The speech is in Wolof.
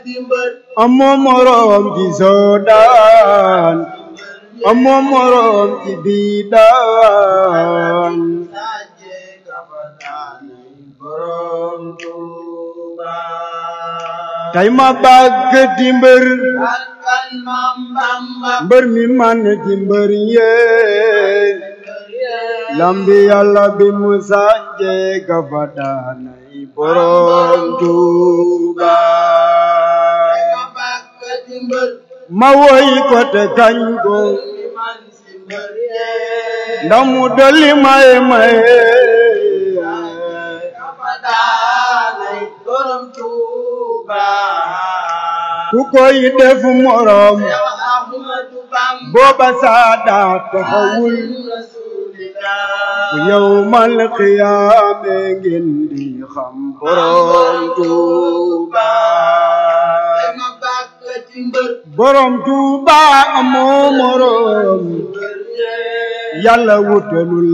amoo morom ci soodaan amoo morom ci biidaan tay ma bàgg di mbër mi man ci mbër yee lambi Yàlla bi mu sànje ka fa daanay borom Tuuba ma woy ko te kañ ko ndax mu dolli maye ku koy def morom booba Saadaat taxawul bu yawmal qiyaame ngeen di xam borom Tuuba borom Tuuba amoo morom Yàlla wutalul